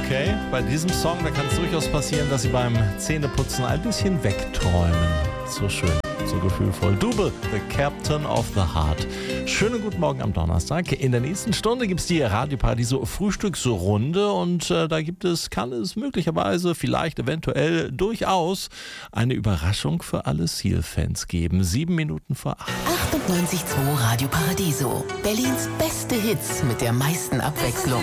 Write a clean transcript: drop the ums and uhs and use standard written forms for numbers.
Okay, bei diesem Song, da kann es durchaus passieren, dass Sie beim Zähneputzen ein bisschen wegträumen. So schön, so gefühlvoll. Dube, the Captain of the Heart. Schönen guten Morgen am Donnerstag. In der nächsten Stunde gibt es die Radioparadiso Frühstücksrunde und kann es möglicherweise, vielleicht, eventuell, durchaus eine Überraschung für alle Seal-Fans geben. 7 Minuten vor 8. 98.2 Radio Paradiso. Berlins beste Hits mit der meisten Abwechslung.